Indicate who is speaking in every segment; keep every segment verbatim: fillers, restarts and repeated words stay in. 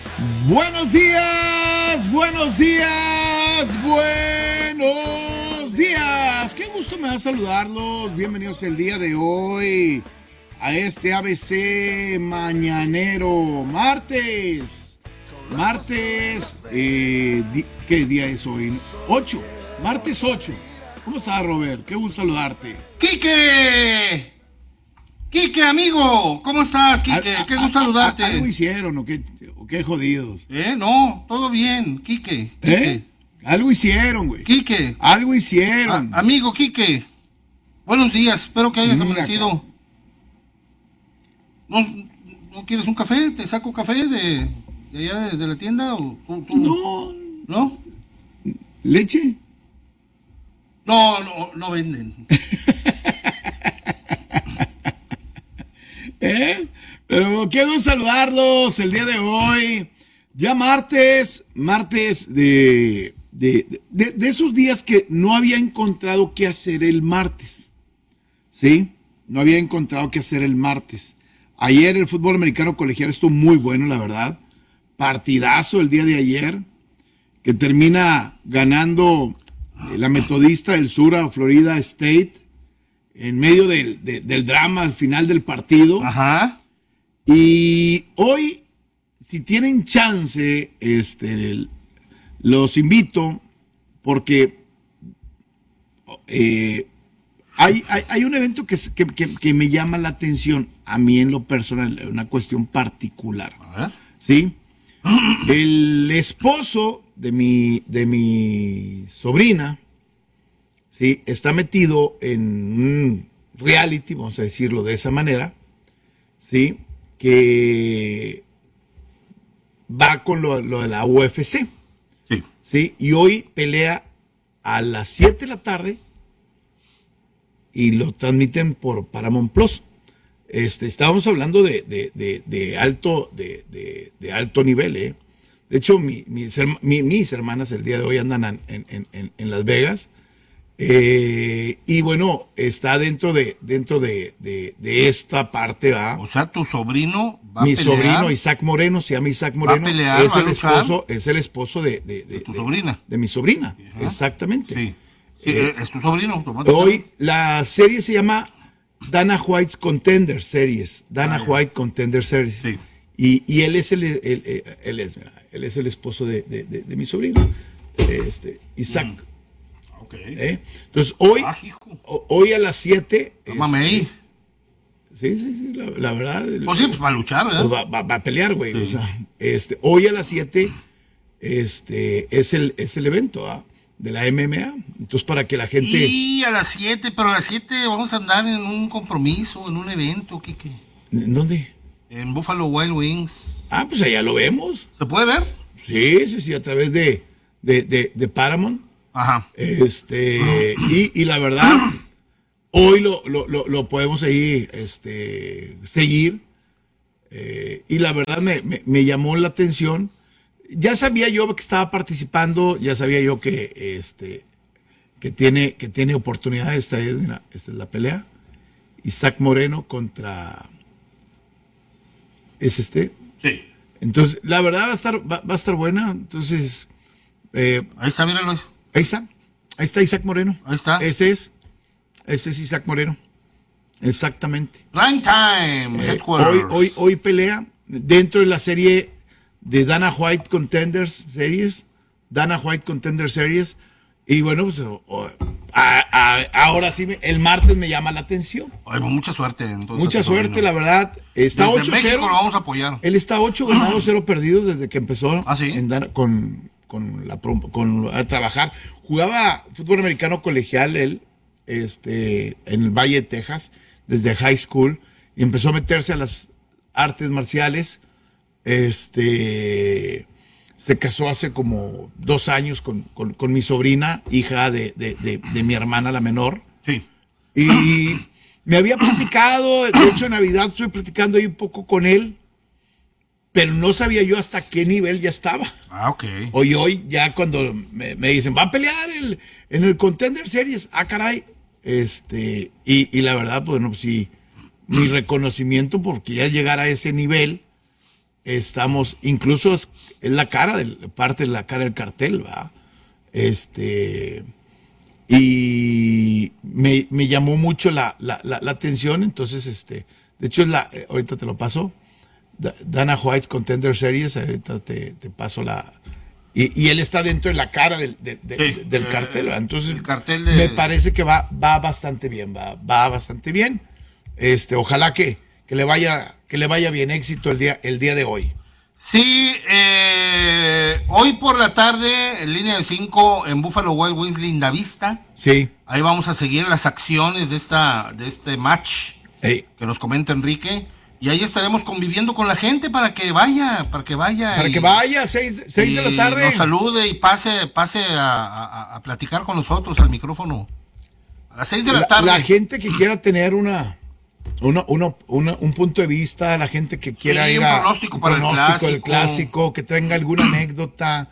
Speaker 1: Buenos días, buenos días, buenos días. Qué gusto me da saludarlos. Bienvenidos el día de hoy a este A B C mañanero. Martes. Martes. Eh, di- ¿Qué día es hoy? ocho. Martes ocho. ¿Cómo estás, Robert? Qué gusto saludarte.
Speaker 2: ¡Quique! ¡Quique, amigo! ¿Cómo estás, Quique?
Speaker 1: Al-
Speaker 2: Qué
Speaker 1: a-
Speaker 2: gusto
Speaker 1: a- a-
Speaker 2: saludarte.
Speaker 1: ¿Algo hicieron o qué, o qué jodidos?
Speaker 2: ¿Eh? No, todo bien, Quique. Quique.
Speaker 1: ¿Eh? Algo hicieron, güey.
Speaker 2: Quique.
Speaker 1: Algo hicieron.
Speaker 2: A- amigo Quique. Buenos días, espero que hayas
Speaker 1: Mira,
Speaker 2: amanecido. ¿No, ¿No quieres un café? ¿Te saco café de, de allá de, de la tienda? ¿O tú, tú?
Speaker 1: No,
Speaker 2: ¿No?
Speaker 1: leche.
Speaker 2: No, no, no venden.
Speaker 1: ¿Eh? Pero quiero saludarlos el día de hoy. Ya martes, martes de, de, de, de esos días que no había encontrado qué hacer el martes. ¿Sí? No había encontrado qué hacer el martes. Ayer el fútbol americano colegial estuvo muy bueno, la verdad. Partidazo el día de ayer, que termina ganando eh, la Metodista del Sur a Florida State en medio del, de- del drama al final del partido.
Speaker 2: Ajá.
Speaker 1: Y hoy, si tienen chance, este, el- los invito porque eh, hay, hay, hay un evento que, es- que, que- que me llama la atención a mí en lo personal, una cuestión particular.
Speaker 2: A ver.
Speaker 1: ¿Sí? El esposo de mi, de mi sobrina, ¿sí? Está metido en un reality, vamos a decirlo de esa manera, ¿sí? Que va con lo, lo de la U F C,
Speaker 2: Sí.
Speaker 1: ¿sí? Y hoy pelea a las siete de la tarde y lo transmiten por Paramount Plus. Este, estábamos hablando de, de, de, de alto, de, de, de alto nivel, ¿eh? De hecho, mi, mis, herma- mi- mis hermanas el día de hoy andan en, en, en, en Las Vegas. Eh, y bueno, está dentro de, dentro de, de, de esta parte, ¿va?
Speaker 2: O sea, tu sobrino va
Speaker 1: Mi
Speaker 2: a pelear.
Speaker 1: sobrino Isaac Moreno, se llama Isaac Moreno.
Speaker 2: pelear,
Speaker 1: es
Speaker 2: va a
Speaker 1: el
Speaker 2: luchar.
Speaker 1: esposo, es el esposo de, de, de,
Speaker 2: De tu
Speaker 1: de-
Speaker 2: sobrina.
Speaker 1: de mi sobrina,
Speaker 2: Ajá.
Speaker 1: exactamente.
Speaker 2: Sí. Sí,
Speaker 1: Eh,
Speaker 2: es tu sobrino automáticamente.
Speaker 1: Hoy la serie se llama Dana White's Contender Series. Dana
Speaker 2: Ah, ya.
Speaker 1: White Contender Series.
Speaker 2: Sí.
Speaker 1: Y, y él es el, el- el- él es, mira, él es el esposo de, de- de- de mi sobrino, este, Isaac.
Speaker 2: Ok.
Speaker 1: ¿eh? Entonces hoy,
Speaker 2: Ah, hijo.
Speaker 1: o- hoy a las siete.
Speaker 2: Tómame ahí.
Speaker 1: Sí, sí, sí, la, la verdad. el-
Speaker 2: Pues sí, pues va a luchar, ¿verdad?
Speaker 1: pues va, va- va a pelear, güey.
Speaker 2: Sí.
Speaker 1: O sea, este, hoy a las siete este, es, el, es el evento, ¿ah? De la M M A. Entonces, para que la gente.
Speaker 2: Y a las siete, pero a las siete vamos a andar en un compromiso, en un evento, Kike.
Speaker 1: ¿En dónde?
Speaker 2: En Buffalo Wild Wings.
Speaker 1: Ah, pues allá lo vemos.
Speaker 2: ¿Se puede ver?
Speaker 1: Sí, sí, sí, a través de, de, de, de Paramount.
Speaker 2: Ajá.
Speaker 1: Este, y, y la verdad, hoy lo, lo, lo, lo podemos ahí este, seguir. Eh, y la verdad me, me, me llamó la atención. Ya sabía yo que estaba participando, ya sabía yo que, este, que, tiene, que tiene oportunidades. Esta es, mira, esta es la pelea. Isaac Moreno contra... ¿Es este?
Speaker 2: Sí.
Speaker 1: Entonces, la verdad va a estar, va, va a estar buena. Entonces, eh,
Speaker 2: Ahí está, míralo.
Speaker 1: ahí está. Ahí está Isaac Moreno.
Speaker 2: Ahí está.
Speaker 1: Ese es. Ese es Isaac Moreno. Exactamente.
Speaker 2: Prime Time,
Speaker 1: Eh,
Speaker 2: Headquarters.
Speaker 1: hoy, hoy, hoy pelea dentro de la serie de Dana White Contenders Series. Dana White Contender Series. Y bueno, pues o- o- a- a- ahora sí, me- el martes me llama la atención.
Speaker 2: Ay, pues mucha suerte. Entonces,
Speaker 1: Mucha
Speaker 2: a tu
Speaker 1: suerte,
Speaker 2: sobrino.
Speaker 1: la verdad. Está
Speaker 2: Desde
Speaker 1: ocho
Speaker 2: México
Speaker 1: cero.
Speaker 2: lo vamos a apoyar.
Speaker 1: Él está ocho ganados, cero perdidos desde que empezó
Speaker 2: ¿Ah, sí?
Speaker 1: en Dana- con, con la prom- con a trabajar. Jugaba fútbol americano colegial él, este, en el Valle de Texas, desde high school, y empezó a meterse a las artes marciales. Este, se casó hace como dos años con, con- con mi sobrina, hija de, de- de- de mi hermana, la menor.
Speaker 2: Sí.
Speaker 1: Y me había platicado, de hecho en Navidad estuve platicando ahí un poco con él, pero no sabía yo hasta qué nivel ya estaba.
Speaker 2: Ah, ok.
Speaker 1: Hoy, hoy, ya cuando me, me dicen, va a pelear el, en el Contender Series, ah, caray. Este, y, y la verdad, pues, no, sí, mi reconocimiento porque ya llegar a ese nivel, estamos, incluso es, es la cara, del, parte de la cara del cartel, ¿va? Este, y me, me llamó mucho la, la, la, la atención, entonces, este, de hecho, es la, ahorita te lo paso, Dana White's Contender Series, ahorita te, te paso la... Y, y él está dentro de la cara del, de, de, sí, del cartel, ¿va? Entonces,
Speaker 2: el cartel de...
Speaker 1: me parece que va, va bastante bien, va, va bastante bien. Este, ojalá que, que le vaya, que le vaya bien, éxito el día, el día de hoy.
Speaker 2: Sí, eh, hoy por la tarde, en línea de cinco, en Buffalo Wild Wings, Linda Vista.
Speaker 1: Sí.
Speaker 2: Ahí vamos a seguir las acciones de esta, de este match,
Speaker 1: hey,
Speaker 2: que nos comenta Enrique. Y ahí estaremos conviviendo con la gente para que vaya, para que vaya.
Speaker 1: Para
Speaker 2: y,
Speaker 1: que vaya, seis, seis de la tarde.
Speaker 2: Nos salude y pase, pase a, a, a platicar con nosotros al micrófono. A las seis de la, la tarde.
Speaker 1: La gente que quiera tener una, una, una, una, un punto de vista, la gente que quiera
Speaker 2: sí,
Speaker 1: ir
Speaker 2: un
Speaker 1: a
Speaker 2: pronóstico
Speaker 1: un
Speaker 2: para
Speaker 1: pronóstico
Speaker 2: el clásico.
Speaker 1: del clásico, que tenga alguna anécdota,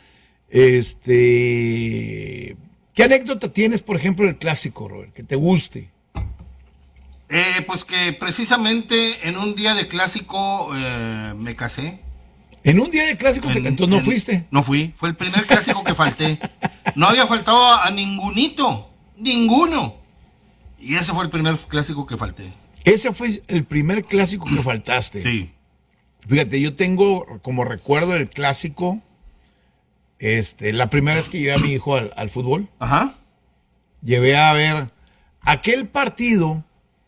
Speaker 1: este, ¿qué anécdota tienes, por ejemplo, del clásico, Robert, que te guste?
Speaker 2: Eh, pues que precisamente en un día de clásico eh, me casé.
Speaker 1: ¿En un día de clásico? En, entonces no
Speaker 2: en,
Speaker 1: fuiste.
Speaker 2: No fui, fue el primer clásico que falté. No había faltado a, a ningunito, ninguno. Y ese fue el primer clásico que falté.
Speaker 1: Ese fue el primer clásico que faltaste.
Speaker 2: Sí.
Speaker 1: Fíjate, yo tengo como recuerdo el clásico, este, la primera vez que llevé a mi hijo al, al fútbol.
Speaker 2: Ajá.
Speaker 1: Llevé a ver aquel partido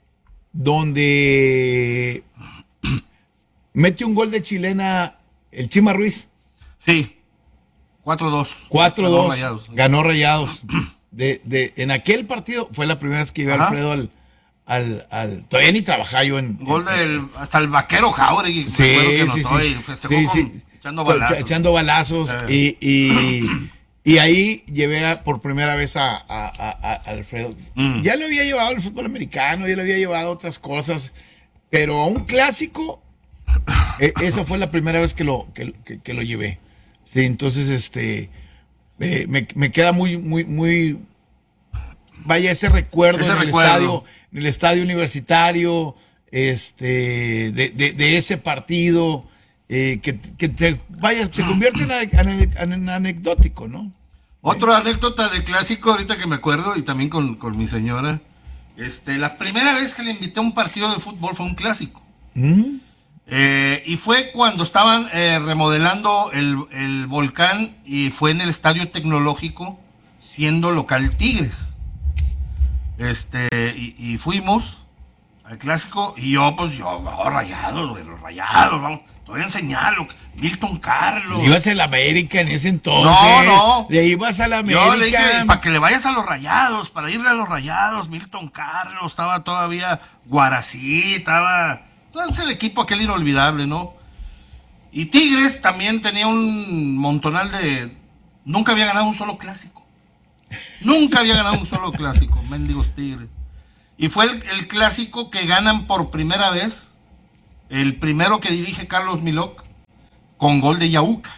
Speaker 1: donde mete un gol de chilena el Chima Ruiz.
Speaker 2: Sí, cuatro dos.
Speaker 1: cuatro dos, ganó Rayados. Ganó Rayados. De, de, en aquel partido fue la primera vez que iba Alfredo al, al, al... Todavía ni trabajaba yo en...
Speaker 2: Gol
Speaker 1: en,
Speaker 2: del... Hasta el vaquero Jauregui.
Speaker 1: Sí,
Speaker 2: que
Speaker 1: sí,
Speaker 2: sí.
Speaker 1: sí.
Speaker 2: Festejó
Speaker 1: sí,
Speaker 2: con,
Speaker 1: sí.
Speaker 2: Echando balazos.
Speaker 1: Echando balazos. Eh. Y, y, y ahí llevé a, por primera vez a, a, a, a Alfredo. Mm. Ya lo había llevado al fútbol americano, ya lo había llevado a otras cosas, pero a un clásico, eh, esa fue la primera vez que lo, que, que, que lo llevé. Sí, entonces, este, eh, me, me queda muy, muy, muy, vaya ese recuerdo,
Speaker 2: ese
Speaker 1: en,
Speaker 2: recuerdo.
Speaker 1: El estadio, en el estadio universitario, este, de, de, de ese partido. Eh, que, que te vaya, se convierte en, en, en anecdótico, ¿no?
Speaker 2: Otra anécdota de clásico, ahorita que me acuerdo, y también con, con mi señora. Este, la primera vez que le invité a un partido de fútbol fue un clásico. ¿Mm? Eh, y fue cuando estaban eh, remodelando el, el volcán y fue en el Estadio Tecnológico, siendo local Tigres. Este, y, y fuimos al clásico, y yo, pues, yo, oh, rayados, güey, los rayados, vamos. Voy a enseñarlo, Milton Carlos.
Speaker 1: Ibas a la América en ese entonces.
Speaker 2: No, no.
Speaker 1: Le ibas a la América.
Speaker 2: Yo le dije, para que le vayas a los Rayados, para irle a los Rayados, Milton Carlos, estaba todavía Guarací, estaba... Entonces el equipo aquel inolvidable, ¿no? Y Tigres también tenía un montonal de... Nunca había ganado un solo clásico. Nunca había ganado un solo clásico, mendigos Tigres. Y fue el, el clásico que ganan por primera vez. El primero que dirige Carlos Milok, con gol de Yauca.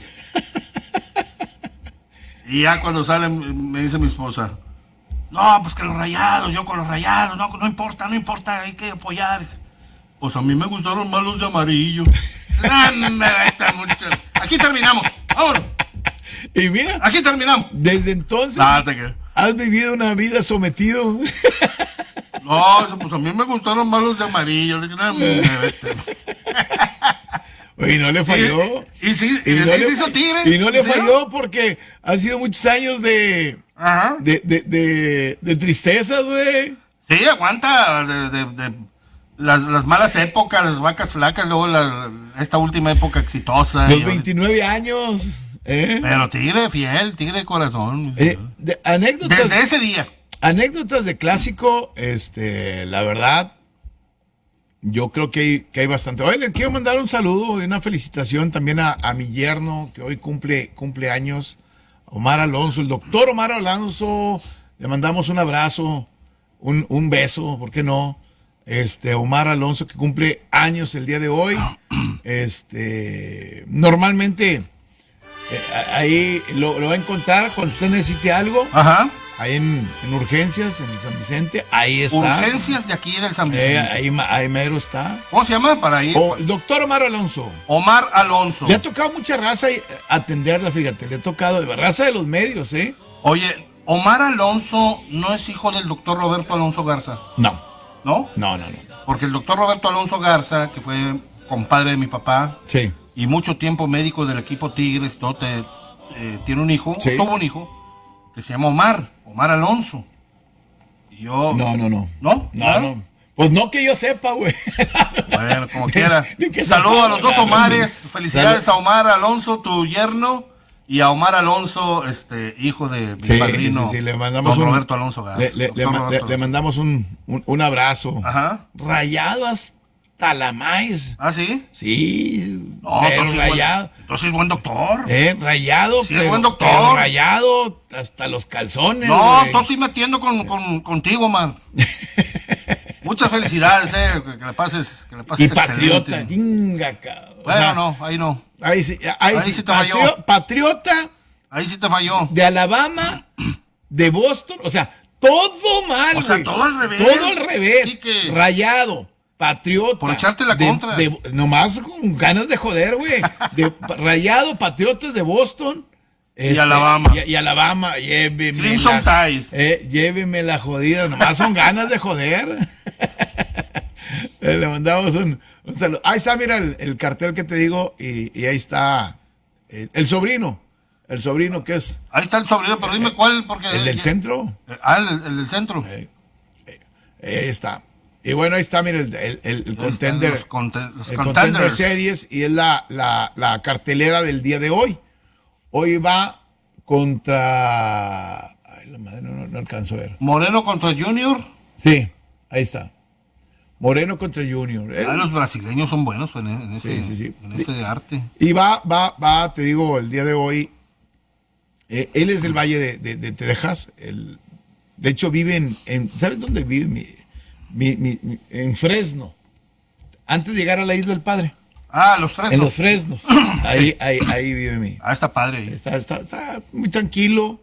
Speaker 2: Y ya cuando sale, me dice mi esposa, no, pues que los Rayados, yo con los Rayados, no, no importa, no importa, hay que apoyar. Pues a mí me gustaron más los de amarillo. Aquí terminamos, vámonos.
Speaker 1: Y mira,
Speaker 2: aquí terminamos.
Speaker 1: Desde entonces,
Speaker 2: ah, te
Speaker 1: has vivido una vida sometido.
Speaker 2: No, pues a mí me gustaron más los de amarillo.
Speaker 1: Y no le falló.
Speaker 2: Y, y sí, y,
Speaker 1: y, no, le,
Speaker 2: hizo tigre,
Speaker 1: y no le
Speaker 2: ¿sí?
Speaker 1: falló porque han sido muchos años de,
Speaker 2: Ajá.
Speaker 1: de, de, de, de tristeza, güey.
Speaker 2: Sí, aguanta de, de, de las, las malas épocas, las vacas flacas, luego la, esta última época exitosa.
Speaker 1: Los veintinueve años. ¿eh?
Speaker 2: Pero tigre fiel, tigre de corazón.
Speaker 1: Eh, de, anécdotas.
Speaker 2: Desde ese día.
Speaker 1: Anécdotas de clásico, este, la verdad, yo creo que hay, que hay bastante. Oye, le quiero mandar un saludo y una felicitación también a, a mi yerno, que hoy cumple, cumple años, Omar Alonso, el doctor Omar Alonso, le mandamos un abrazo, un, un beso, ¿por qué no? Este, Omar Alonso, que cumple años el día de hoy, este, normalmente, eh, ahí lo, lo va a encontrar cuando usted necesite algo.
Speaker 2: Ajá.
Speaker 1: ahí en, en Urgencias, en San Vicente, ahí está.
Speaker 2: Urgencias de aquí del San Vicente.
Speaker 1: Eh, ahí, ahí mero está.
Speaker 2: ¿Cómo se llama? Para ir.
Speaker 1: O el doctor Omar Alonso.
Speaker 2: Omar Alonso.
Speaker 1: Le ha tocado mucha raza y- atenderla, fíjate, le ha tocado raza de los medios, ¿eh?
Speaker 2: Oye, Omar Alonso no es hijo del doctor Roberto Alonso Garza,
Speaker 1: No,
Speaker 2: ¿no?
Speaker 1: no, no, no.
Speaker 2: Porque el doctor Roberto Alonso Garza, que fue compadre de mi papá
Speaker 1: Sí,
Speaker 2: y mucho tiempo médico del equipo Tigres, todo te- eh, tiene un hijo,
Speaker 1: Sí.
Speaker 2: tuvo un hijo, que se llama Omar, Omar Alonso. Y yo...
Speaker 1: no, no, no.
Speaker 2: ¿No?
Speaker 1: No, no. Pues no que yo sepa, güey.
Speaker 2: Bueno, como quiera.
Speaker 1: Ni que
Speaker 2: Saludos a los dos
Speaker 1: sepa.
Speaker 2: Omares. Felicidades
Speaker 1: Salud.
Speaker 2: a Omar Alonso, tu yerno, y a Omar Alonso, este hijo de mi
Speaker 1: Sí,
Speaker 2: padrino,
Speaker 1: sí, sí, le mandamos
Speaker 2: don
Speaker 1: un,
Speaker 2: Roberto Alonso Garza.
Speaker 1: le, le-
Speaker 2: Doctor
Speaker 1: le ma-
Speaker 2: Roberto
Speaker 1: le-
Speaker 2: Alonso.
Speaker 1: le mandamos un, un, un abrazo.
Speaker 2: Ajá.
Speaker 1: Rayado hasta la maíz.
Speaker 2: ¿Ah, sí?
Speaker 1: Sí,
Speaker 2: No,
Speaker 1: pero
Speaker 2: entonces, buen,
Speaker 1: rayado.
Speaker 2: entonces buen doctor.
Speaker 1: Eh, rayado,
Speaker 2: Sí, es
Speaker 1: pero,
Speaker 2: buen doctor.
Speaker 1: pero rayado hasta los calzones.
Speaker 2: No,
Speaker 1: güey.
Speaker 2: estoy metiendo con, con, contigo, man. Muchas felicidades, eh. Que, que le pases, que le
Speaker 1: Y
Speaker 2: pases
Speaker 1: patriota,
Speaker 2: excelente.
Speaker 1: chinga, cabrón. O
Speaker 2: Bueno,
Speaker 1: sea,
Speaker 2: no, ahí no.
Speaker 1: Ahí sí, ahí
Speaker 2: Ahí
Speaker 1: sí,
Speaker 2: sí te falló.
Speaker 1: patrio- patriota
Speaker 2: Ahí sí te falló.
Speaker 1: de Alabama, de Boston, o sea, todo mal,
Speaker 2: O sea,
Speaker 1: güey.
Speaker 2: todo al revés.
Speaker 1: Todo al revés.
Speaker 2: Sí que-
Speaker 1: Rayado, patriota.
Speaker 2: Por echarte la
Speaker 1: de-
Speaker 2: contra.
Speaker 1: de- nomás con ganas de joder, güey. De, rayado, patriotas de Boston. este,
Speaker 2: Alabama.
Speaker 1: Y, y Alabama, lléveme
Speaker 2: Crimson
Speaker 1: la,
Speaker 2: Tide.
Speaker 1: eh, lléveme la jodida, nomás son ganas de joder. Eh, Le mandamos un, un saludo. Ahí está, mira el, el cartel que te digo, y, y ahí está el, el sobrino, el sobrino que es
Speaker 2: Ahí está el sobrino, pero dime cuál, porque...
Speaker 1: el del centro.
Speaker 2: Eh, Ah, el, el del centro.
Speaker 1: Eh, eh, ahí está. Y bueno, ahí está, mira, el, el, el- el
Speaker 2: Ahí
Speaker 1: contender.
Speaker 2: están Los, conte- los
Speaker 1: el Contender
Speaker 2: contenders.
Speaker 1: Series, y es la, la, la cartelera del día de hoy. Hoy va contra... Ay, la madre, no, no, no alcanzo a ver.
Speaker 2: Moreno contra Junior.
Speaker 1: Sí, ahí está. Moreno contra Junior.
Speaker 2: Ah, los brasileños son buenos en, en ese,
Speaker 1: Sí, sí, sí.
Speaker 2: en ese arte.
Speaker 1: Y va, va, va, te digo, el día de hoy, eh, él es del Valle de, de- de Texas, el, de hecho vive en, en- ¿sabes dónde vive? Mi, mi- mi- mi- en Fresno, antes de llegar a la Isla del Padre,
Speaker 2: Ah, los tres.
Speaker 1: en los Fresnos, ahí, ahí, ahí vive mi,
Speaker 2: Ah, está padre ahí.
Speaker 1: está, está, está muy tranquilo,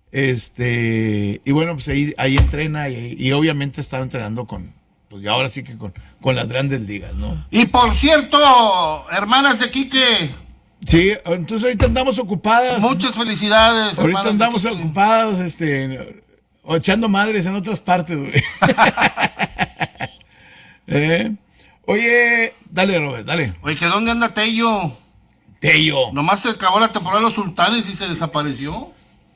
Speaker 1: este, y bueno, pues ahí, ahí entrena, y, y obviamente está entrenando con, pues y ahora sí que con, con las grandes ligas, ¿no?
Speaker 2: Y por cierto, hermanas de Quique,
Speaker 1: Sí, entonces ahorita andamos ocupadas.
Speaker 2: muchas felicidades.
Speaker 1: Ahorita
Speaker 2: hermanas de
Speaker 1: andamos
Speaker 2: Quique.
Speaker 1: ocupados, este, o echando madres en otras partes, güey. ¿Eh? Oye, dale, Robert, dale.
Speaker 2: Oye, ¿que dónde anda Tello?
Speaker 1: Tello.
Speaker 2: Nomás se acabó la temporada de los sultanes y se desapareció.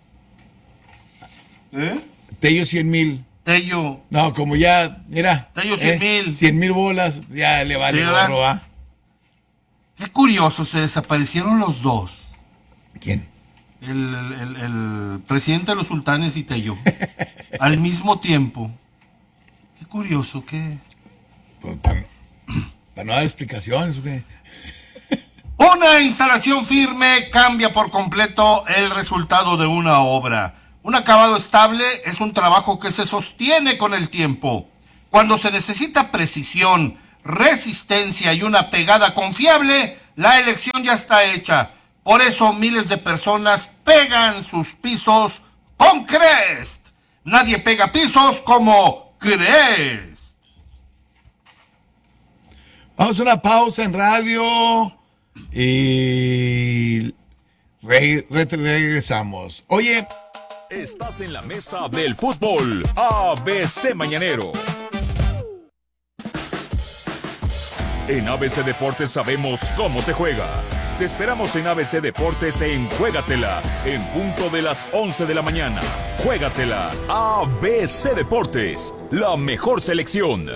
Speaker 2: ¿Eh?
Speaker 1: Tello cien mil.
Speaker 2: Tello.
Speaker 1: No, como ya, mira.
Speaker 2: Tello cien mil.
Speaker 1: Cien mil bolas, ya le vale
Speaker 2: Sí, ¿verdad?
Speaker 1: gorro, ¿va?
Speaker 2: Qué curioso, se desaparecieron los dos.
Speaker 1: ¿Quién?
Speaker 2: El, el- el- el presidente de los sultanes y Tello. Al mismo tiempo. Qué curioso, qué...
Speaker 1: Pues, para, para no dar explicaciones, güey.
Speaker 2: Una instalación firme cambia por completo el resultado de una obra. Un acabado estable es un trabajo que se sostiene con el tiempo. Cuando se necesita precisión, resistencia y una pegada confiable, la elección ya está hecha. Por eso miles de personas pegan sus pisos con Crest. Nadie pega pisos como Crest.
Speaker 1: Vamos a una pausa en radio y re- re- regresamos. Oye,
Speaker 3: Estás en la mesa del fútbol. A B C Mañanero. En A B C Deportes sabemos cómo se juega. Te esperamos en A B C Deportes en Juégatela, en punto de las once de la mañana. Juégatela. A B C Deportes, la mejor selección.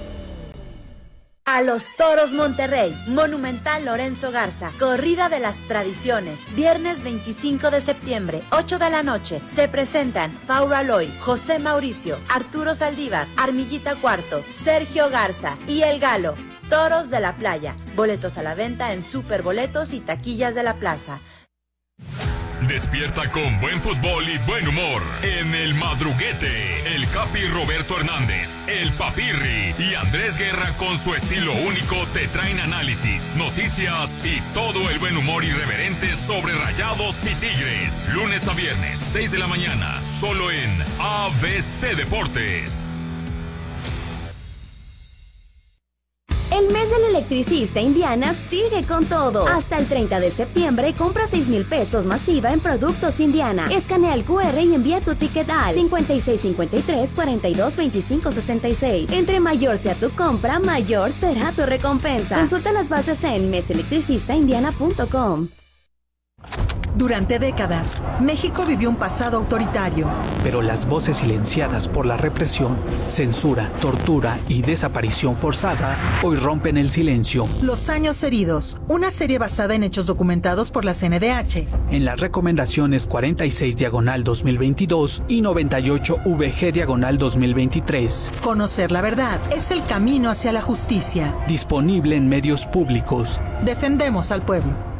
Speaker 4: A los Toros Monterrey, Monumental Lorenzo Garza, Corrida de las Tradiciones, viernes veinticinco de septiembre, ocho de la noche. Se presentan Fauro Aloy, José Mauricio, Arturo Saldívar, Armillita Cuarto, Sergio Garza y El Galo. Toros de la Playa, boletos a la venta en Superboletos y taquillas de la plaza.
Speaker 3: Despierta con buen fútbol y buen humor en El Madruguete. El Capi Roberto Hernández, el Papirri y Andrés Guerra con su estilo único te traen análisis, noticias y todo el buen humor irreverente sobre Rayados y Tigres. Lunes a viernes, seis de la mañana, solo en A B C Deportes.
Speaker 5: El mes del electricista Indiana sigue con todo. Hasta el treinta de septiembre, compra seis mil pesos masiva en productos Indiana. Escanea el cu erre y envía tu ticket al cincuenta y seis cincuenta y tres, cuarenta y dos veinticinco sesenta y seis. Entre mayor sea tu compra, mayor será tu recompensa. Consulta las bases en mes electricista indiana punto com.
Speaker 6: Durante décadas, México vivió un pasado autoritario.
Speaker 7: Pero las voces silenciadas por la represión, censura, tortura y desaparición forzada hoy rompen el silencio.
Speaker 6: Los años heridos, una serie basada en hechos documentados por la C N D H.
Speaker 7: En las recomendaciones cuarenta y seis diagonal dos mil veintidós y noventa y ocho V G diagonal dos mil veintitrés.
Speaker 6: Conocer la verdad es el camino hacia la justicia.
Speaker 7: Disponible en medios públicos.
Speaker 6: Defendemos al pueblo.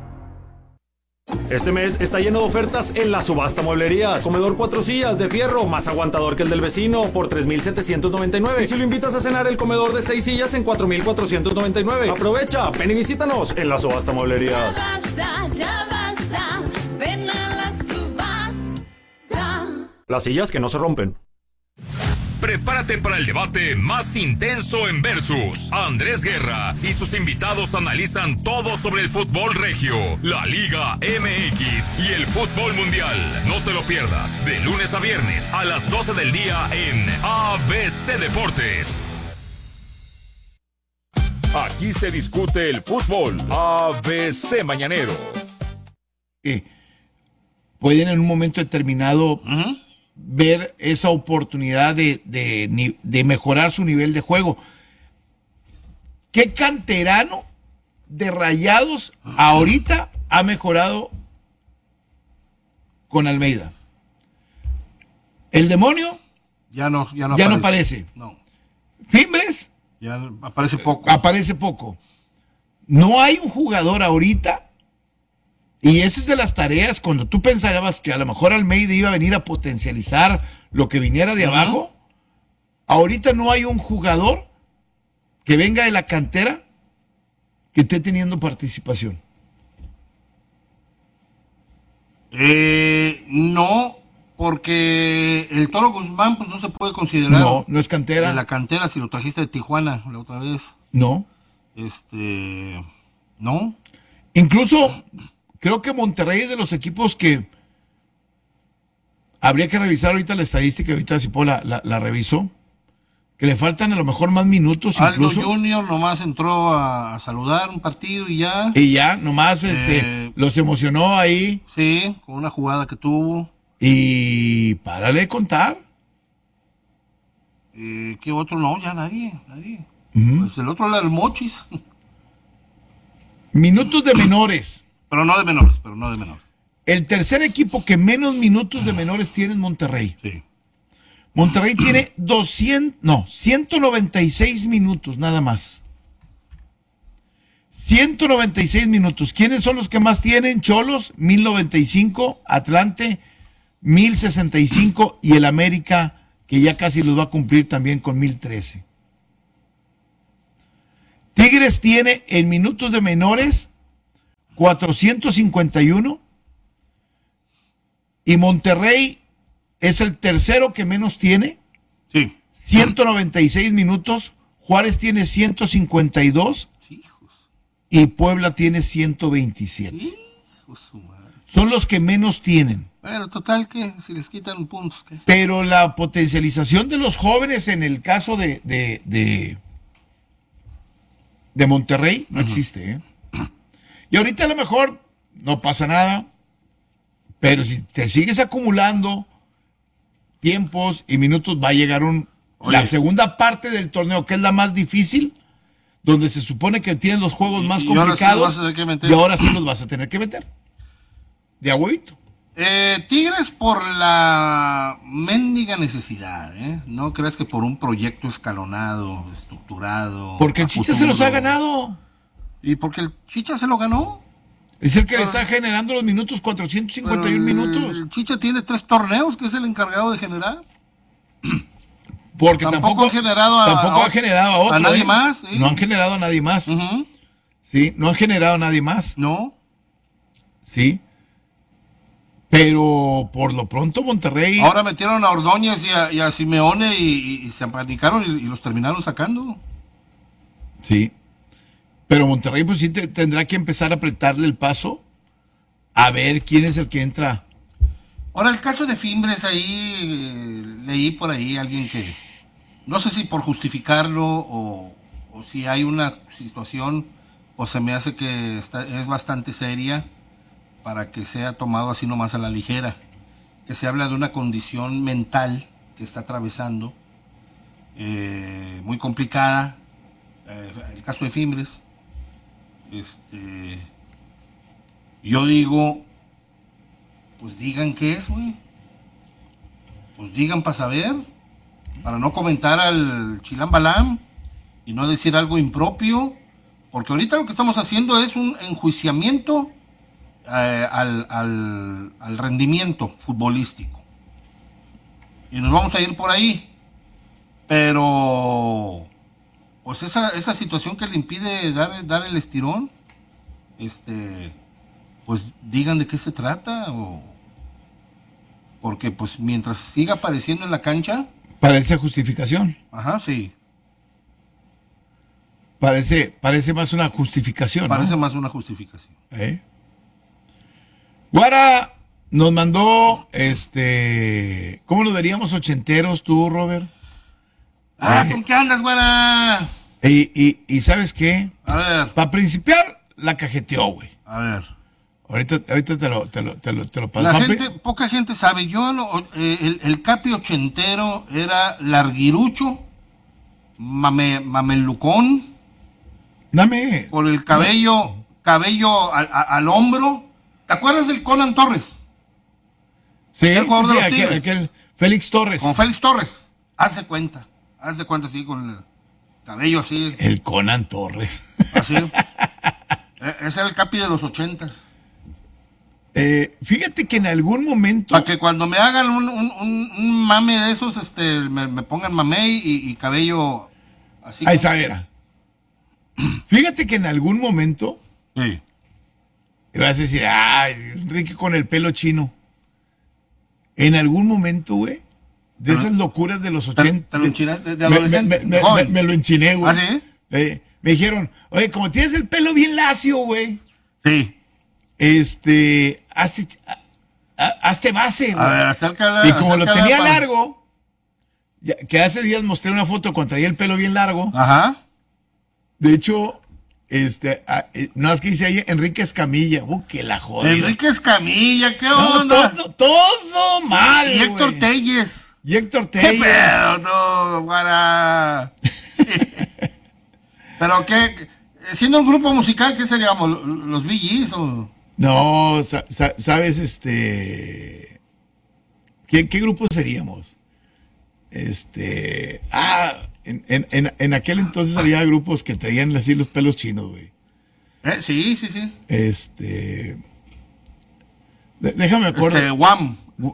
Speaker 8: Este mes está lleno de ofertas en la subasta Mueblerías. Comedor cuatro sillas de fierro, más aguantador que el del vecino, por tres mil setecientos noventa y nueve. Y si lo invitas a cenar, el comedor de seis sillas en cuatro mil cuatrocientos noventa y nueve. Aprovecha, ven y visítanos en la subasta Mueblerías.
Speaker 9: Ya basta, ya basta, ven a la subasta.
Speaker 8: Las sillas que no se rompen.
Speaker 3: Prepárate para el debate más intenso en Versus. Andrés Guerra y sus invitados analizan todo sobre el fútbol regio, la Liga M X y el fútbol mundial. No te lo pierdas, de lunes a viernes a las doce del día en A B C Deportes. Aquí se discute el fútbol. A B C Mañanero.
Speaker 1: Eh, pueden en un momento determinado...
Speaker 2: Uh-huh.
Speaker 1: ver esa oportunidad de, de, de mejorar su nivel de juego. ¿Qué canterano de Rayados ahorita ha mejorado con Almeida? El Demonio
Speaker 2: ya no, ya no
Speaker 1: ya
Speaker 2: aparece.
Speaker 1: no aparece.
Speaker 2: No.
Speaker 1: Fimbres
Speaker 2: Ya aparece poco.
Speaker 1: aparece poco. No hay un jugador ahorita. Y esa es de las tareas, cuando tú pensabas que a lo mejor Almeida iba a venir a potencializar lo que viniera de abajo, ahorita no hay un jugador que venga de la cantera que esté teniendo participación.
Speaker 2: Eh, no, porque el Toro Guzmán pues no se puede considerar.
Speaker 1: No, no es cantera.
Speaker 2: De la cantera, si lo trajiste de Tijuana la otra vez.
Speaker 1: No.
Speaker 2: Este, no.
Speaker 1: Incluso... creo que Monterrey es de los equipos que habría que revisar ahorita la estadística, ahorita si puedo la, la, la reviso, que le faltan a lo mejor más minutos
Speaker 2: Aldo
Speaker 1: incluso.
Speaker 2: Junior nomás entró a, a saludar un partido y ya.
Speaker 1: Y ya, nomás
Speaker 2: Eh,
Speaker 1: este, los emocionó ahí.
Speaker 2: Sí, con una jugada que tuvo.
Speaker 1: Y párale de contar.
Speaker 2: Eh, ¿Qué otro? No, ya nadie, nadie.
Speaker 1: Uh-huh.
Speaker 2: Pues el otro era el Mochis.
Speaker 1: Minutos de menores.
Speaker 2: Pero no de menores, pero no de menores.
Speaker 1: El tercer equipo que menos minutos de menores tiene es Monterrey.
Speaker 2: Sí.
Speaker 1: Monterrey tiene doscientos, no, ciento noventa y seis minutos nada más. ciento noventa y seis minutos. ¿Quiénes son los que más tienen? Cholos, mil noventa y cinco, Atlante, mil sesenta y cinco y el América, que ya casi los va a cumplir también con mil trece. Tigres tiene en minutos de menores cuatrocientos cincuenta y uno y Monterrey es el tercero que menos tiene,
Speaker 2: Sí.
Speaker 1: ciento noventa y seis minutos, Juárez tiene ciento cincuenta y dos
Speaker 2: Hijos.
Speaker 1: y Puebla tiene ciento veintisiete.
Speaker 2: Hijos su madre.
Speaker 1: Son los que menos tienen.
Speaker 2: Pero total que si les quitan puntos, ¿qué?
Speaker 1: Pero la potencialización de los jóvenes en el caso de de, de, de Monterrey no uh-huh. existe, ¿eh? Y ahorita a lo mejor no pasa nada, pero si te sigues acumulando tiempos y minutos, va a llegar un Oye. la segunda parte del torneo, que es la más difícil, donde se supone que tienes los juegos más
Speaker 2: y
Speaker 1: complicados,
Speaker 2: ahora sí
Speaker 1: y ahora sí los vas a tener que meter. De a huevito.
Speaker 2: Eh, Tigres por la mendiga necesidad, ¿eh? No creas que por un proyecto escalonado, estructurado.
Speaker 1: Porque el Chicha se los ha ganado.
Speaker 2: ¿Y porque el Chicha se lo ganó?
Speaker 1: Es el que le está generando los minutos, cuatrocientos cincuenta y uno minutos.
Speaker 2: El Chicha tiene tres torneos que es el encargado de generar.
Speaker 1: Porque
Speaker 2: tampoco,
Speaker 1: tampoco,
Speaker 2: ha generado a,
Speaker 1: tampoco
Speaker 2: a,
Speaker 1: ha generado a otro.
Speaker 2: a nadie
Speaker 1: ¿eh?
Speaker 2: más. ¿Sí?
Speaker 1: No han generado a nadie más.
Speaker 2: Uh-huh.
Speaker 1: Sí, no han generado a nadie más.
Speaker 2: No.
Speaker 1: Sí. Pero por lo pronto Monterrey...
Speaker 2: Ahora metieron a Ordóñez y a, y a Simeone y, y, y se apanicaron y, y los terminaron sacando.
Speaker 1: Sí. Pero Monterrey pues sí te, tendrá que empezar a apretarle el paso a ver quién es el que entra.
Speaker 2: Ahora el caso de Fimbres ahí, eh, leí por ahí alguien que, no sé si por justificarlo o, o si hay una situación, pues se me hace que está, es bastante seria para que sea tomado así nomás a la ligera. Que se habla de una condición mental que está atravesando, eh, muy complicada, eh, el caso de Fimbres. Este, yo digo, pues digan qué es, güey. Pues digan para saber, para no comentar al Chilam Balam y no decir algo impropio, porque ahorita lo que estamos haciendo es un enjuiciamiento eh, al, al, al rendimiento futbolístico. Y nos vamos a ir por ahí. Pero pues esa, esa situación que le impide dar, dar el estirón, este, pues digan de qué se trata, o porque pues mientras siga apareciendo en la cancha.
Speaker 1: Parece justificación.
Speaker 2: Ajá, sí.
Speaker 1: Parece, parece más una justificación.
Speaker 2: Parece
Speaker 1: ¿no?
Speaker 2: más una justificación.
Speaker 1: ¿Eh? Guara nos mandó, este, ¿cómo lo veríamos ochenteros tú, Robert?
Speaker 2: Ah,
Speaker 1: eh,
Speaker 2: ¿con qué andas, güera?
Speaker 1: Y, y, y ¿sabes qué?
Speaker 2: A ver.
Speaker 1: Para principiar, la cajeteó, güey.
Speaker 2: A ver.
Speaker 1: Ahorita, ahorita te lo, te lo, te lo, te lo paso.
Speaker 2: La
Speaker 1: Papi,
Speaker 2: gente, poca gente sabe. Yo, no, eh, el, el capi ochentero era larguirucho, mame, mamelucón,
Speaker 1: dame.
Speaker 2: por el cabello, cabello al, a- al hombro. ¿Te acuerdas del Conan Torres?
Speaker 1: Sí,
Speaker 2: el
Speaker 1: sí,
Speaker 2: jugador de
Speaker 1: sí,
Speaker 2: los
Speaker 1: aquel,
Speaker 2: Tigres.
Speaker 1: aquel Félix Torres.
Speaker 2: Con Félix Torres. Haz de cuenta. Haz de cuenta así, con el cabello así.
Speaker 1: El Conan Torres.
Speaker 2: Así. E- Ese era el capi de los ochentas.
Speaker 1: Eh, fíjate que en algún momento.
Speaker 2: Para que cuando me hagan un, un, un, un mame de esos, este, me, me pongan mamey y, y cabello así.
Speaker 1: Ahí está, era. Fíjate que en algún momento.
Speaker 2: Sí.
Speaker 1: Y vas a decir, ay, Enrique con el pelo chino. En algún momento, güey, de esas locuras de los ochenta.
Speaker 2: ¿Te lo enchinaste de
Speaker 1: me-
Speaker 2: adolescente?
Speaker 1: Me, me-
Speaker 2: Joven.
Speaker 1: me- me lo enchiné, güey.
Speaker 2: ¿Ah, sí?
Speaker 1: Eh, me dijeron, oye, como tienes el pelo bien lacio, güey.
Speaker 2: Sí.
Speaker 1: Este, hazte, a- a- hazte base, güey.
Speaker 2: A ver, acércala.
Speaker 1: Y como lo
Speaker 2: acércala
Speaker 1: tenía
Speaker 2: pa-
Speaker 1: largo, ya- que hace días mostré una foto cuando traía el pelo bien largo.
Speaker 2: Ajá.
Speaker 1: De hecho, este, a- eh, no es que dice ahí Enrique Escamilla. Uh, que la joda.
Speaker 2: Enrique Escamilla, ¿qué
Speaker 1: No,
Speaker 2: onda?
Speaker 1: todo, todo mal,
Speaker 2: Y Héctor
Speaker 1: güey.
Speaker 2: Telles.
Speaker 1: Y Héctor
Speaker 2: ¿Qué
Speaker 1: Telles.
Speaker 2: pedo, tú, guara? ¿Pero qué? Siendo un grupo musical, ¿qué seríamos? ¿Los Bee Gees o...?
Speaker 1: No, sa- sa- sabes, este, ¿qué, qué grupo seríamos? Este, ah, en, en, en, en aquel entonces había grupos que traían así los pelos chinos, güey.
Speaker 2: Eh, sí, sí, sí.
Speaker 1: Este, de- déjame acordar.
Speaker 2: Este, Wham.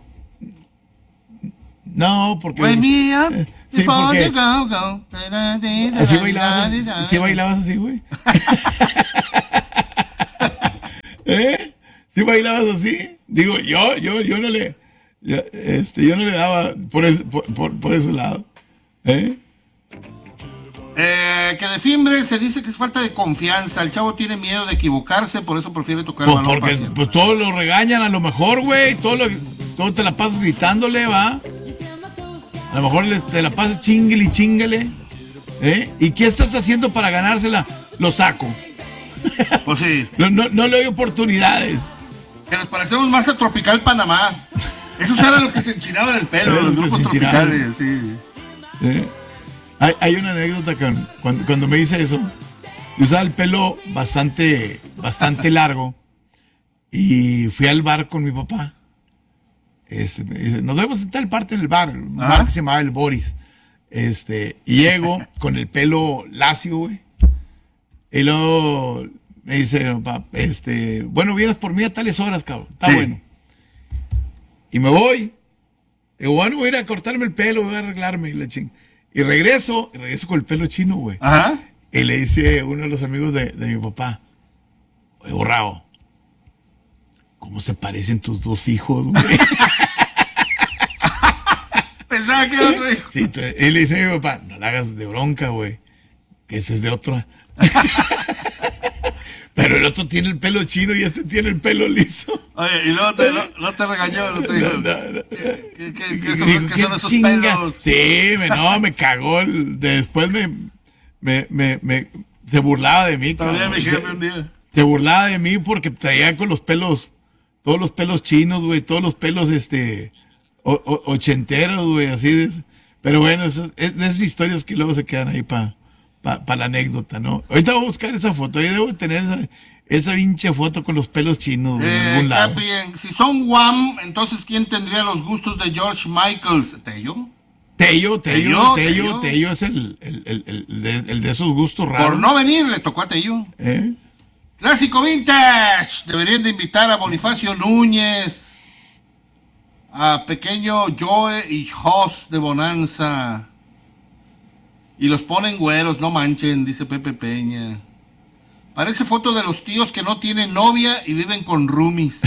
Speaker 1: No, porque.
Speaker 2: Wake me up
Speaker 1: eh, sí,
Speaker 2: before
Speaker 1: porque
Speaker 2: you go, go.
Speaker 1: así bailabas, así, sí bailabas así, güey. ¿Eh? ¿Sí bailabas así? Digo, yo, yo, yo no le, yo, este, yo no le daba por ese, por, por, por ese lado. ¿Eh?
Speaker 2: Eh, que de Fimbre se dice que es falta de confianza. El chavo tiene miedo de equivocarse, por eso prefiere tocar
Speaker 1: Pues
Speaker 2: el balón
Speaker 1: porque
Speaker 2: para
Speaker 1: pues todos lo regañan a lo mejor, güey. Todo, lo, todo te la pasas gritándole, ¿va? A lo mejor les, te la pasas chingale y chingale. ¿Eh? ¿Y qué estás haciendo para ganársela? Lo saco.
Speaker 2: Pues sí.
Speaker 1: No, no, no le doy oportunidades.
Speaker 2: Que nos parecemos más a Tropical Panamá. Esos eran los que se enchinaban el pelo,
Speaker 1: Eran
Speaker 2: los
Speaker 1: los que
Speaker 2: grupos
Speaker 1: se enchinaban.
Speaker 2: tropicales, sí.
Speaker 1: ¿Eh? Hay, hay una anécdota que cuando, cuando me hice eso, yo usaba el pelo bastante, bastante largo y fui al bar con mi papá. Este, me dice, nos vemos en tal parte del bar, un
Speaker 2: Ajá.
Speaker 1: bar que se llamaba El Boris. Este, y llego con el pelo lacio, güey. Y luego me dice, papá, este, bueno, vienes por mí a tales horas, cabrón. Está
Speaker 2: Sí.
Speaker 1: bueno. Y me voy. Digo, bueno, voy a ir a cortarme el pelo, voy a arreglarme. Y, la ching... y regreso, y regreso con el pelo chino, güey.
Speaker 2: Ajá.
Speaker 1: Y le dice uno de los amigos de, de mi papá, oye, Borrao, ¿cómo se parecen tus dos hijos, güey?
Speaker 2: Pensaba que era otro hijo.
Speaker 1: Sí, tú- y le dice a mi papá, no la hagas de bronca, güey, que ese es de otro. Pero el otro tiene el pelo chino y este tiene el pelo liso.
Speaker 2: Oye, y luego te, no, no te regañó, no te dijo.
Speaker 1: No, no, no.
Speaker 2: ¿Qué, qué, qué
Speaker 1: Y
Speaker 2: son,
Speaker 1: digo,
Speaker 2: qué
Speaker 1: ¿qué
Speaker 2: son esos
Speaker 1: chinga?
Speaker 2: pelos?
Speaker 1: Sí, me, no, me cagó. el- después me, me, me, me- se burlaba de mí,
Speaker 2: Todavía
Speaker 1: cabrón.
Speaker 2: mi jefe
Speaker 1: Se-
Speaker 2: un día.
Speaker 1: Se burlaba de mí porque traía con los pelos, todos los pelos chinos, güey, todos los pelos, este, o- o- ochenteros, güey, así de, pero bueno, esas, es- de esas historias que luego se quedan ahí para pa, pa la anécdota, ¿no? Ahorita voy a buscar esa foto, ahí debo tener esa, esa pinche foto con los pelos chinos, güey, en
Speaker 2: Eh,
Speaker 1: algún lado.
Speaker 2: Capi, en- si son Wham, entonces ¿quién tendría los gustos de George Michaels? ¿Tello?
Speaker 1: Tello, Tello,
Speaker 2: Tello,
Speaker 1: Tello,
Speaker 2: Tello.
Speaker 1: Tello es el, el, el, el de, el de esos gustos raros.
Speaker 2: Por no venir le tocó a Tello.
Speaker 1: ¿Eh?
Speaker 2: Clásico Vintage. Deberían de invitar a Bonifacio Núñez, a Pequeño Joe y Jos de Bonanza. Y los ponen güeros, no manchen, dice Pepe Peña. Parece foto de los tíos que no tienen novia y viven con roomies.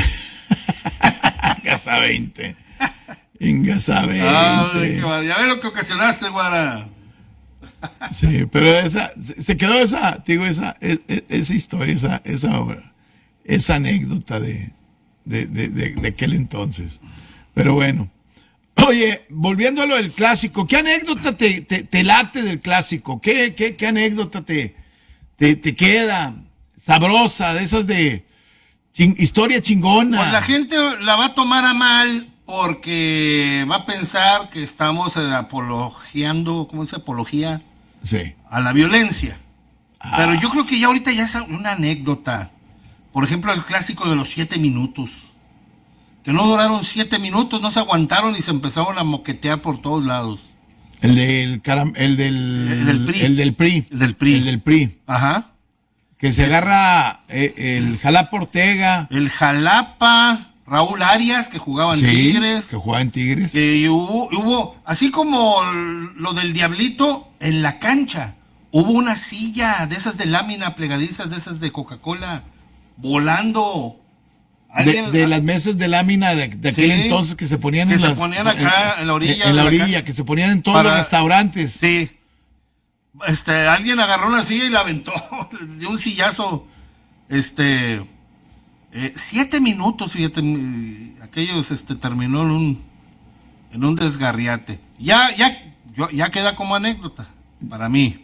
Speaker 1: Gasa veinte. Ingasa veinte.
Speaker 2: Ah, qué bar- ya ves lo que ocasionaste, Guara.
Speaker 1: Sí, pero esa, se se quedó esa, digo, esa, e- e- esa historia, esa, esa, esa anécdota de, de, de, de, de aquel entonces. Pero bueno. Oye, volviendo a lo del clásico, ¿qué anécdota te, te, te late del clásico? ¿Qué, qué, qué anécdota te, te, te queda sabrosa, de esas de chin- historia chingona?
Speaker 2: Pues la gente la va a tomar a mal porque va a pensar que estamos eh, apologiando, ¿cómo se dice? Apología
Speaker 1: Sí.
Speaker 2: a la violencia.
Speaker 1: Ah.
Speaker 2: Pero yo creo que ya ahorita ya es una anécdota. Por ejemplo, el clásico de los siete minutos. Que no duraron siete minutos, no se aguantaron y se empezaron a moquetear por todos lados.
Speaker 1: El del, caram- el del,
Speaker 2: El del P R I.
Speaker 1: El del P R I.
Speaker 2: El del P R I.
Speaker 1: El del P R I.
Speaker 2: Ajá.
Speaker 1: Que se agarra eh, el Jalapa Ortega.
Speaker 2: El Jalapa, Raúl Arias, que jugaban
Speaker 1: Sí,
Speaker 2: Tigres.
Speaker 1: que jugaba en Tigres.
Speaker 2: Que hubo, hubo, así como lo del Diablito, en la cancha, hubo una silla de esas de lámina plegadizas, de esas de Coca-Cola, volando.
Speaker 1: De,
Speaker 2: Alguien-
Speaker 1: de las mesas de lámina de, de aquel
Speaker 2: Sí,
Speaker 1: entonces que se ponían
Speaker 2: que
Speaker 1: en
Speaker 2: se
Speaker 1: las-
Speaker 2: ponían acá, en la orilla
Speaker 1: en la
Speaker 2: de la
Speaker 1: orilla,
Speaker 2: cancha.
Speaker 1: que se ponían en todos
Speaker 2: Para-
Speaker 1: los restaurantes.
Speaker 2: Sí. Este, alguien agarró una silla y la aventó de un sillazo. Este, eh, siete minutos, fíjate, mm, aquellos, este, terminó en un, en un desgarriate. Ya, ya, yo- ya queda como anécdota para mí.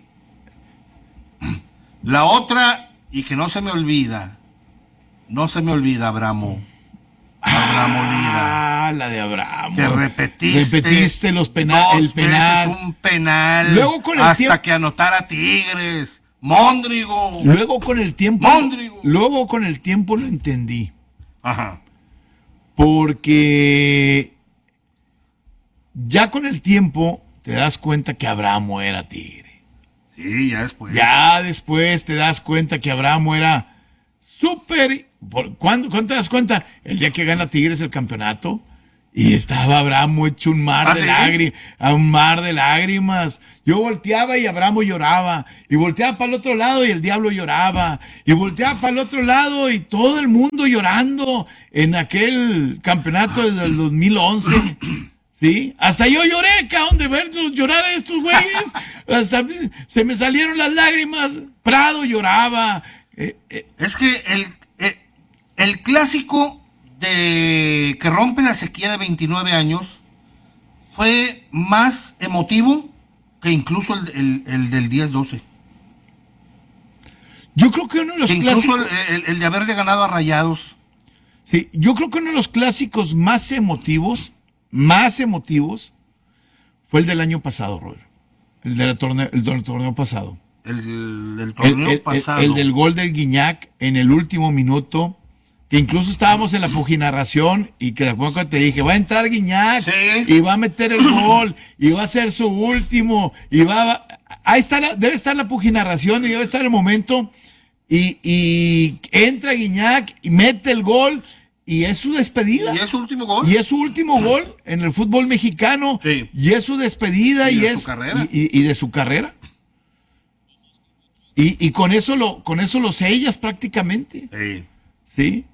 Speaker 2: La otra, y que no se me olvida, no se me olvida, Abramo. Abramo Lira.
Speaker 1: Ah, la de Abramo.
Speaker 2: Que repetiste,
Speaker 1: Repetiste los pena-
Speaker 2: dos
Speaker 1: el penal.
Speaker 2: veces un penal.
Speaker 1: Luego con el
Speaker 2: hasta
Speaker 1: tiempo-
Speaker 2: que anotara Tigres. Móndrigo.
Speaker 1: Luego con el tiempo.
Speaker 2: Móndrigo.
Speaker 1: Luego con el tiempo lo entendí.
Speaker 2: Ajá.
Speaker 1: Porque ya con el tiempo te das cuenta que Abramo era Tigre.
Speaker 2: Sí, ya después.
Speaker 1: Ya después te das cuenta que Abramo era súper. por- ¿Cuándo, ¿Cuándo te das cuenta? El día que gana Tigres el campeonato. Y estaba Abramo hecho un mar
Speaker 2: ¿Ah,
Speaker 1: de
Speaker 2: sí?
Speaker 1: lágrimas, un mar de lágrimas. Yo volteaba y Abramo lloraba. Y volteaba para el otro lado y el diablo lloraba. Y volteaba para el otro lado y todo el mundo llorando en aquel campeonato del dos mil once. ¿Sí? Hasta yo lloré, cabrón, de verlos llorar a estos güeyes. Hasta se me salieron las lágrimas. Prado lloraba. Eh, eh,
Speaker 2: Es que el, eh, el clásico de que rompe la sequía de veintinueve años fue más emotivo que incluso el, el- el del diez doce.
Speaker 1: yo creo que uno de los
Speaker 2: Que incluso
Speaker 1: clásicos.
Speaker 2: el, el- el de haberle ganado a Rayados.
Speaker 1: Sí, yo creo que uno de los clásicos más emotivos, más emotivos, fue el del año pasado, Robert. El del torneo, el del torneo pasado.
Speaker 2: El, el del
Speaker 1: El,
Speaker 2: torneo
Speaker 1: el- el-
Speaker 2: pasado.
Speaker 1: el del gol del Guiñac en el último minuto, que incluso estábamos en la puginarración y que de acuerdo que te dije, va a entrar Guiñac
Speaker 2: Sí.
Speaker 1: y va a meter el gol y va a ser su último y va, va- ahí está la, debe estar la puginarración y debe estar el momento Y, y entra Guiñac y mete el gol y es su despedida.
Speaker 2: Y es su último gol.
Speaker 1: Y es su último gol en el fútbol mexicano.
Speaker 2: Sí.
Speaker 1: Y es su despedida y,
Speaker 2: y de
Speaker 1: es
Speaker 2: su carrera.
Speaker 1: Y, y, y de su carrera. Y, y con eso lo, con eso lo sellas prácticamente.
Speaker 2: Sí.
Speaker 1: Sí.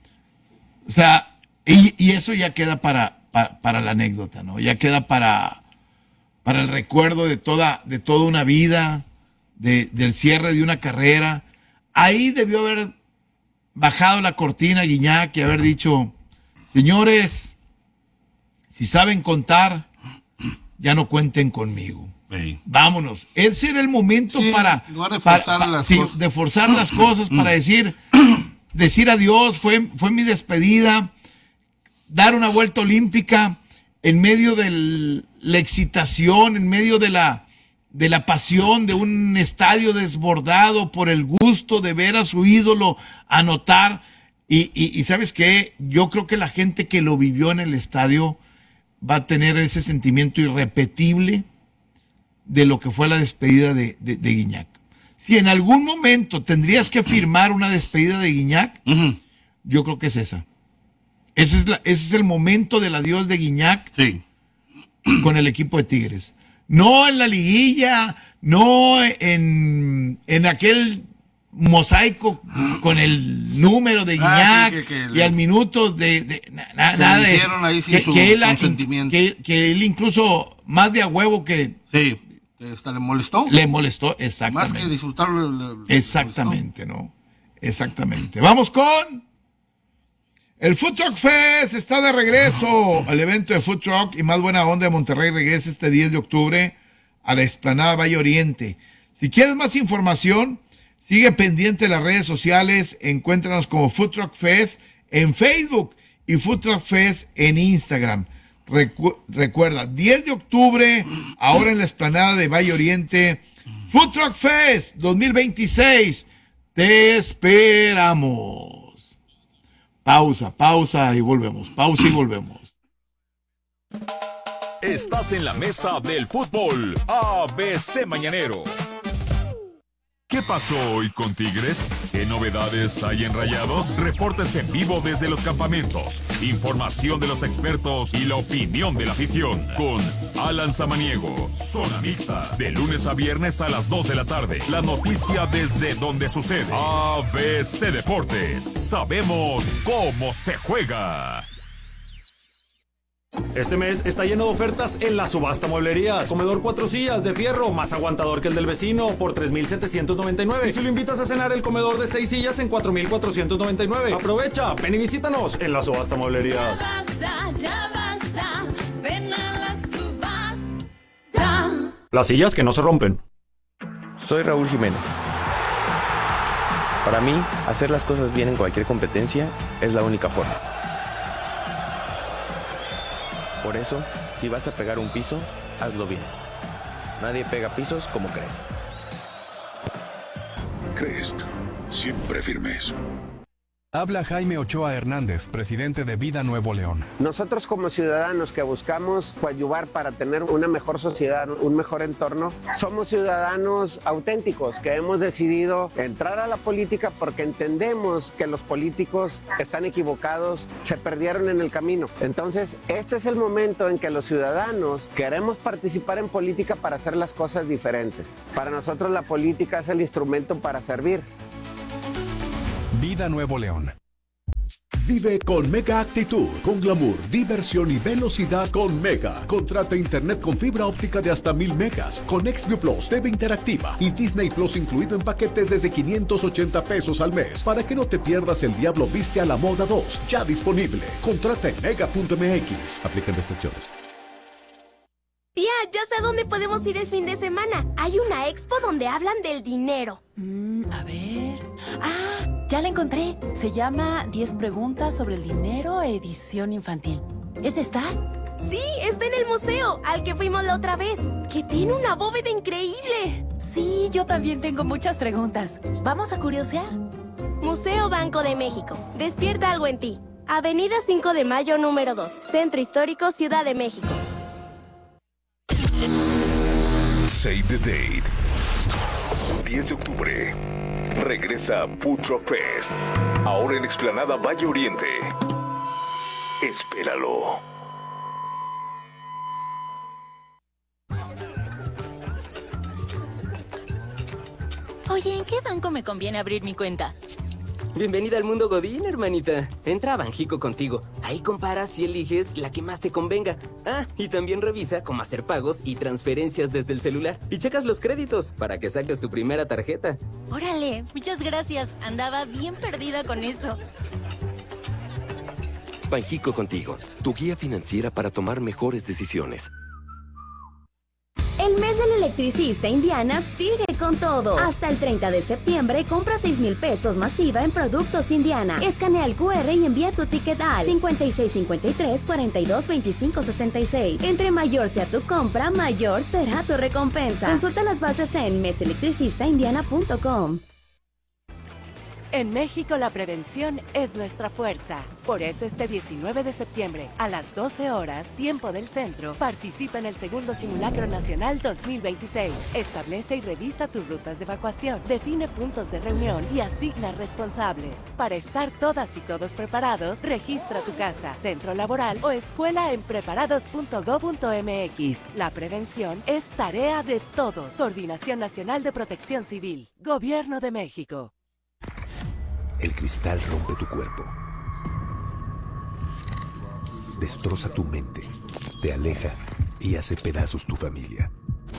Speaker 1: O sea, y, y eso ya queda para, para, para la anécdota, ¿no? Ya queda para, para el recuerdo de toda, de toda una vida, de, del cierre de una carrera. Ahí debió haber bajado la cortina Guiñac y haber dicho, señores, si saben contar, ya no cuenten conmigo.
Speaker 2: Sí.
Speaker 1: Vámonos. Ese era el momento
Speaker 2: Sí,
Speaker 1: para,
Speaker 2: en lugar de
Speaker 1: para,
Speaker 2: forzar
Speaker 1: para-
Speaker 2: las
Speaker 1: sí,
Speaker 2: cosas.
Speaker 1: de forzar las cosas para decir, decir adiós, fue, fue mi despedida, dar una vuelta olímpica en medio de la excitación, en medio de la, de la pasión de un estadio desbordado por el gusto de ver a su ídolo anotar. Y, y, y ¿sabes qué? Yo creo que la gente que lo vivió en el estadio va a tener ese sentimiento irrepetible de lo que fue la despedida de, de, de Guiñac. Si en algún momento tendrías que firmar una despedida de Guiñac,
Speaker 2: Uh-huh.
Speaker 1: yo creo que es esa. Ese es, la, ese es el momento del adiós de Guiñac
Speaker 2: Sí.
Speaker 1: con el equipo de Tigres. No en la liguilla, no en, en aquel mosaico con el número de Guiñac
Speaker 2: Ah, sí, que- que
Speaker 1: y
Speaker 2: le-
Speaker 1: al minuto de, de na- na-
Speaker 2: que
Speaker 1: nada
Speaker 2: le
Speaker 1: de eso.
Speaker 2: hicieron ahí sin
Speaker 1: que,
Speaker 2: su
Speaker 1: que él,
Speaker 2: consentimiento.
Speaker 1: que, que él incluso más de a huevo que
Speaker 2: Sí. Hasta le molestó.
Speaker 1: le molestó,
Speaker 2: Más
Speaker 1: exactamente.
Speaker 2: que disfrutarlo. le- le
Speaker 1: Exactamente, ¿no? Exactamente. Vamos con el Food Truck Fest. Está de regreso al evento de Food Truck y más buena onda de Monterrey. Regresa este diez de octubre a la explanada Valle Oriente. Si quieres más información, sigue pendiente de las redes sociales. Encuéntranos como Food Truck Fest en Facebook y Food Truck Fest en Instagram. Recu- recuerda, diez de octubre, ahora en la explanada de Valle Oriente, Food Truck Fest dos mil veintiséis. Te esperamos. Pausa, pausa y volvemos. Pausa y volvemos.
Speaker 3: Estás en la mesa del fútbol. A B C Mañanero. ¿Qué pasó hoy con Tigres? ¿Qué novedades hay en Rayados? Reportes en vivo desde los campamentos, información de los expertos y la opinión de la afición. Con Alan Samaniego, Zona Mixta, de lunes a viernes a las dos de la tarde. La noticia desde donde sucede. A B C Deportes. Sabemos cómo se juega.
Speaker 8: Este mes está lleno de ofertas en la subasta mueblerías. Comedor cuatro sillas de fierro, más aguantador que el del vecino, por tres mil setecientos noventa y nueve. Y si lo invitas a cenar, el comedor de seis sillas en cuatro mil cuatrocientos noventa y nueve. Aprovecha, ven y visítanos en la subasta
Speaker 9: Ya
Speaker 8: mueblerías.
Speaker 9: basta, ya basta, ven a la subasta.
Speaker 8: Las sillas que no se rompen.
Speaker 10: Soy Raúl Jiménez. Para mí, hacer las cosas bien en cualquier competencia es la única forma. Por eso, si vas a pegar un piso, hazlo bien. Nadie pega pisos como Crest.
Speaker 11: Crest, siempre firmes.
Speaker 12: Habla Jaime Ochoa Hernández, presidente de Vida Nuevo León.
Speaker 13: Nosotros como ciudadanos que buscamos coadyuvar para tener una mejor sociedad, un mejor entorno, somos ciudadanos auténticos que hemos decidido entrar a la política porque entendemos que los políticos están equivocados, se perdieron en el camino. Entonces, este es el momento en que los ciudadanos queremos participar en política para hacer las cosas diferentes. Para nosotros la política es el instrumento para servir.
Speaker 12: Vida Nuevo León.
Speaker 14: Vive con Mega Actitud, con glamour, diversión y velocidad con Mega. Contrata internet con fibra óptica de hasta mil megas, con Xview Plus, T V interactiva y Disney Plus incluido en paquetes desde quinientos ochenta pesos al mes. Para que no te pierdas El Diablo Viste a la Moda dos, ya disponible. Contrata en mega punto m x. Aplican restricciones.
Speaker 15: Tía, ya sé a dónde podemos ir el fin de semana. Hay una expo donde hablan del dinero.
Speaker 16: Mm, a ver. Ah, ya la encontré. Se llama diez preguntas sobre el dinero, edición infantil. ¿Es esta?
Speaker 15: Sí, está en el museo, al que fuimos la otra vez, que tiene una bóveda increíble.
Speaker 16: Sí, yo también tengo muchas preguntas. ¿Vamos a curiosear?
Speaker 15: Museo Banco de México. Despierta algo en ti. Avenida cinco de Mayo, número dos. Centro Histórico, Ciudad de México.
Speaker 11: Save the date. diez de octubre.
Speaker 14: Regresa Food Truck Fest, ahora en Explanada Valle Oriente. Espéralo.
Speaker 17: Oye, ¿en qué banco me conviene abrir mi cuenta?
Speaker 18: Bienvenida al mundo Godín, hermanita. Entra a Banjico contigo. Ahí comparas y eliges la que más te convenga. Ah, y también revisa cómo hacer pagos y transferencias desde el celular. Y checas los créditos para que saques tu primera tarjeta.
Speaker 17: Órale, muchas gracias. Andaba bien perdida con eso.
Speaker 19: Banjico contigo, tu guía financiera para tomar mejores decisiones.
Speaker 5: El mes del electricista Indiana sigue con todo. Hasta el treinta de septiembre compra seis mil pesos masiva en productos Indiana. Escanea el cu erre y envía tu ticket al cincuenta y seis cincuenta y tres, cuarenta y dos veinticinco sesenta y seis. Entre mayor sea tu compra, mayor será tu recompensa. Consulta las bases en mes electricista indiana punto com.
Speaker 20: En México la prevención es nuestra fuerza. Por eso este diecinueve de septiembre, a las doce horas, tiempo del centro, participa en el segundo Simulacro Nacional dos mil veintiséis. Establece y revisa tus rutas de evacuación, define puntos de reunión y asigna responsables. Para estar todas y todos preparados, registra tu casa, centro laboral o escuela en preparados punto gob punto mx. La prevención es tarea de todos. Coordinación Nacional de Protección Civil. Gobierno de México.
Speaker 21: El cristal rompe tu cuerpo, destroza tu mente, te aleja y hace pedazos tu familia.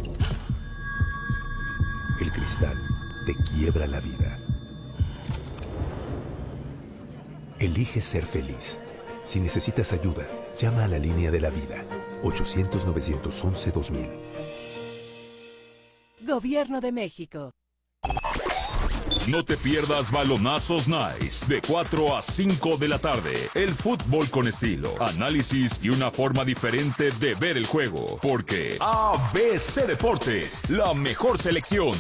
Speaker 21: El cristal te quiebra la vida. Elige ser feliz. Si necesitas ayuda, llama a la línea de la vida, ochocientos, novecientos once, dos mil.
Speaker 20: Gobierno de México.
Speaker 3: No te pierdas Balonazos Nice de cuatro a cinco de la tarde. El fútbol con estilo, análisis y una forma diferente de ver el juego. Porque A B C Deportes, la mejor selección.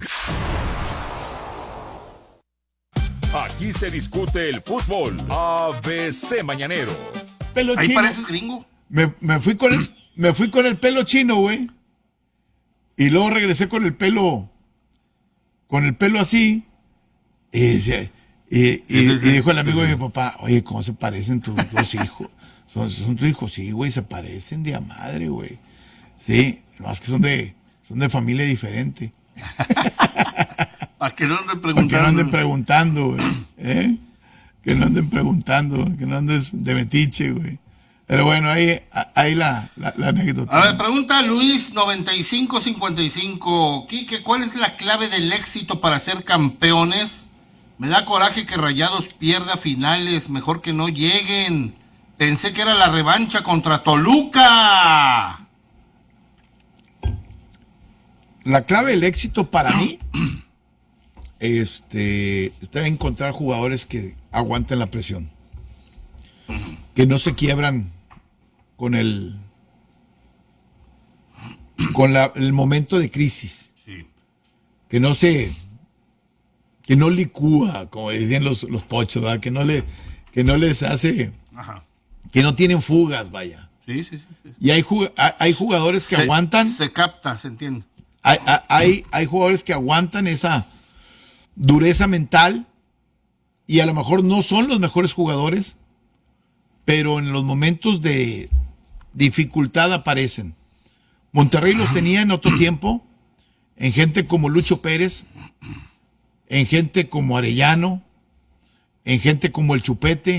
Speaker 3: Aquí se discute el fútbol. A B C Mañanero.
Speaker 1: Pelo
Speaker 2: Ahí
Speaker 1: chino.
Speaker 2: pareces gringo.
Speaker 1: Me, me fui con el, me fui con el pelo chino, güey. Y luego regresé con el pelo, con el pelo así. Y, y, y, y dijo el amigo de mi papá, oye, ¿cómo se parecen tus dos hijos? ¿Son, son tus hijos? Sí, güey, se parecen de a madre, güey. Sí, más que son de, son de familia diferente.
Speaker 2: Para que no anden
Speaker 1: Para
Speaker 2: preguntando.
Speaker 1: que no anden preguntando, güey. ¿Eh? Que no anden preguntando, que no andes de metiche, güey. Pero bueno, ahí, ahí la, la, la anécdota.
Speaker 2: A ver, pregunta Luis noventa y cinco cincuenta y cinco. Quique, ¿cuál es la clave del éxito para ser campeones? Me da coraje que Rayados pierda finales, mejor que no lleguen. Pensé que era la revancha contra Toluca.
Speaker 1: La clave del éxito para mí este, está en encontrar jugadores que aguanten la presión, que no se quiebran con el con la, el momento de crisis,
Speaker 2: sí.
Speaker 1: que no se que no licúa, como decían los, los pochos, ¿verdad? que no le que no les hace,
Speaker 2: Ajá.
Speaker 1: que no tienen fugas, vaya.
Speaker 2: Sí, sí, sí, sí.
Speaker 1: Y hay hay jugadores que
Speaker 2: se,
Speaker 1: aguantan,
Speaker 2: se capta, se entiende.
Speaker 1: hay, hay hay jugadores que aguantan esa dureza mental y a lo mejor no son los mejores jugadores, pero en los momentos de dificultad aparecen. Monterrey los tenía en otro tiempo, en gente como Lucho Pérez, en gente como Arellano, en gente como el Chupete,